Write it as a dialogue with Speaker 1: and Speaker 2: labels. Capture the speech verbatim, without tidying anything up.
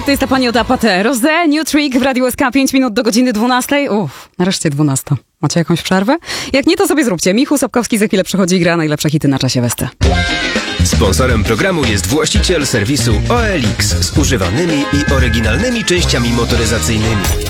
Speaker 1: to jest ta pani od Apathe. Rosé, New Trick w Radiu S K, pięć minut do godziny dwunastej. Uff, nareszcie dwunasta. Macie jakąś przerwę? Jak nie, to sobie zróbcie. Michał Sapkowski za chwilę przychodzi i gra najlepsze hity na czasie Westy.
Speaker 2: Sponsorem programu jest właściciel serwisu O L X z używanymi i oryginalnymi częściami motoryzacyjnymi.